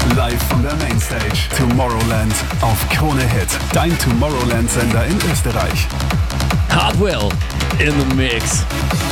Live von der Mainstage. Tomorrowland auf Krone Hit. Dein Tomorrowland-Sender in Österreich. Hardwell in the mix.